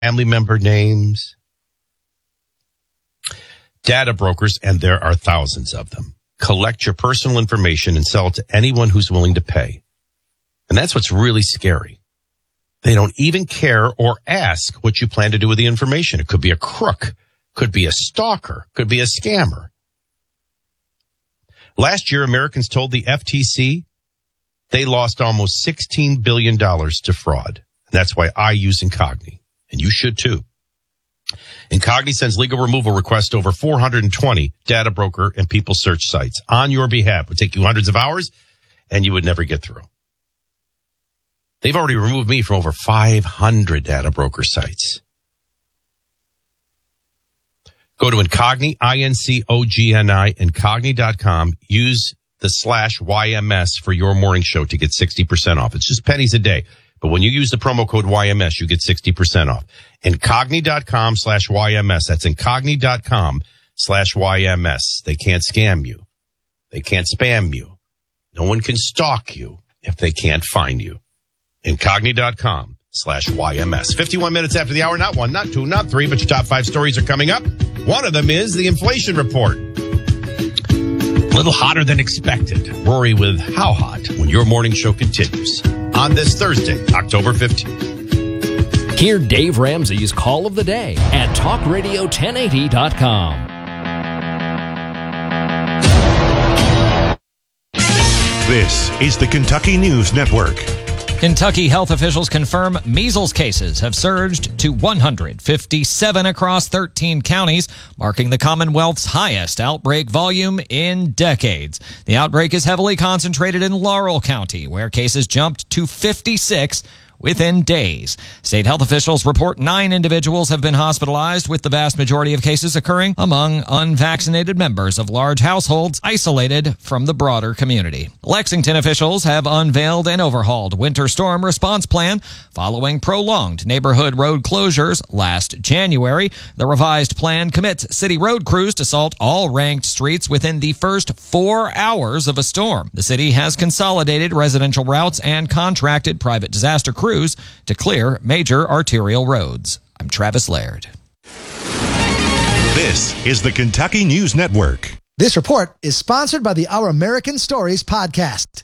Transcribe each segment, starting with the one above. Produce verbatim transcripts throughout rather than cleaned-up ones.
family member names. Data brokers, and there are thousands of them, collect your personal information and sell it to anyone who's willing to pay. And that's what's really scary. They don't even care or ask what you plan to do with the information. It could be a crook, could be a stalker, could be a scammer. Last year, Americans told the F T C they lost almost sixteen billion dollars to fraud. And that's why I use Incogni, and you should too. Incogni sends legal removal requests to over four hundred twenty data broker and people search sites on your behalf. It would take you hundreds of hours, and you would never get through. They've already removed me from over five hundred data broker sites. Go to Incogni, I N C O G N I, Incogni dot com. Use the slash Y M S for your morning show to get sixty percent off. It's just pennies a day. But when you use the promo code Y M S, you get sixty percent off. Incogni dot com slash Y M S. That's Incogni dot com slash Y M S. They can't scam you. They can't spam you. No one can stalk you if they can't find you. Incogni dot com slash Y M S. fifty-one minutes after the hour. Not one, not two, not three, but your top five stories are coming up. One of them is the inflation report. A little hotter than expected. Rory with How Hot when your morning show continues on this Thursday, October fifteenth. Hear Dave Ramsey's Call of the Day at talk radio ten eighty dot com. This is the Kentucky News Network. Kentucky health officials confirm measles cases have surged to one hundred fifty-seven across thirteen counties, marking the Commonwealth's highest outbreak volume in decades. The outbreak is heavily concentrated in Laurel County, where cases jumped to fifty-six within days. State health officials report nine individuals have been hospitalized, with the vast majority of cases occurring among unvaccinated members of large households isolated from the broader community. Lexington officials have unveiled an overhauled winter storm response plan following prolonged neighborhood road closures last January. The revised plan commits city road crews to salt all ranked streets within the first four hours of a storm. The city has consolidated residential routes and contracted private disaster crews to clear major arterial roads. I'm Travis Laird. This is the Kentucky News Network. This report is sponsored by the Our American Stories podcast.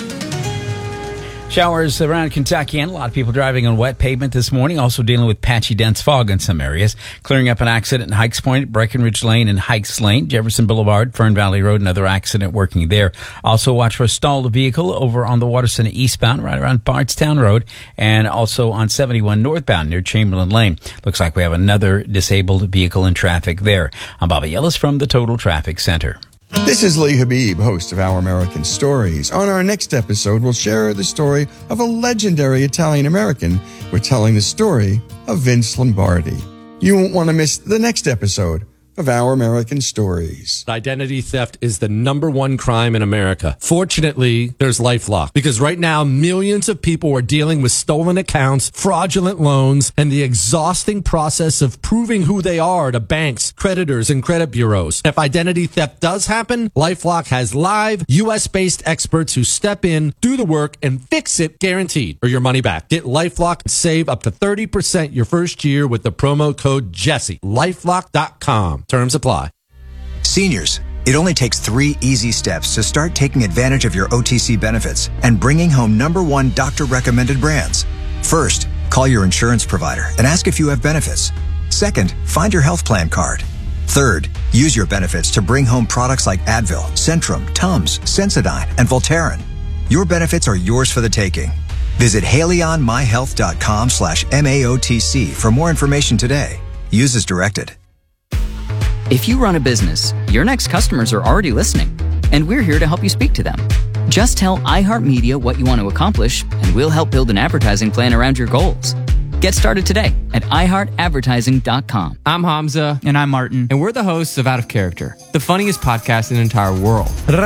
Showers around Kentucky and a lot of people driving on wet pavement this morning, also dealing with patchy, dense fog in some areas. Clearing up an accident in Hikes Point, Breckenridge Lane and Hikes Lane, Jefferson Boulevard, Fern Valley Road, another accident working there. Also watch for a stalled vehicle over on the Waterson eastbound, right around Bardstown Road, and also on seventy-one northbound near Chamberlain Lane. Looks like we have another disabled vehicle in traffic there. I'm Bobby Ellis from the Total Traffic Center. This is Lee Habib, host of Our American Stories. On our next episode, we'll share the story of a legendary Italian-American. We're telling the story of Vince Lombardi. You won't want to miss the next episode of Our American Stories. Identity theft is the number one crime in America. Fortunately, there's LifeLock, because right now millions of people are dealing with stolen accounts, fraudulent loans, and the exhausting process of proving who they are to banks, creditors, and credit bureaus. If identity theft does happen, LifeLock has live U S-based experts who step in, do the work, and fix it guaranteed, or your money back. Get LifeLock and save up to thirty percent your first year with the promo code Jesse. LifeLock dot com. Terms apply. Seniors, it only takes three easy steps to start taking advantage of your O T C benefits and bringing home number one doctor-recommended brands. First, call your insurance provider and ask if you have benefits. Second, find your health plan card. Third, use your benefits to bring home products like Advil, Centrum, Tums, Sensodyne, and Voltaren. Your benefits are yours for the taking. Visit HaleyOnMyHealth.com slash MAOTC for more information today. Use as directed. If you run a business, your next customers are already listening, and we're here to help you speak to them. Just tell iHeartMedia what you want to accomplish, and we'll help build an advertising plan around your goals. Get started today at i heart advertising dot com. I'm Hamza. And I'm Martin. And we're the hosts of Out of Character, the funniest podcast in the entire world.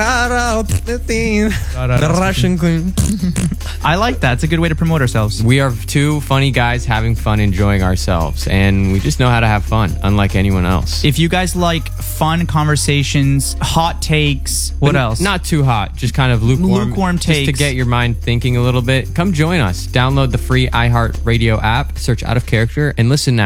The Russian queen. I like that. It's a good way to promote ourselves. We are two funny guys having fun, enjoying ourselves, and we just know how to have fun, unlike anyone else. If you guys like fun conversations, hot takes, what but else? Not too hot, just kind of lukewarm. Lukewarm takes. Just to get your mind thinking a little bit. Come join us. Download the free iHeartRadio app. Search Out of Character after. And listen now.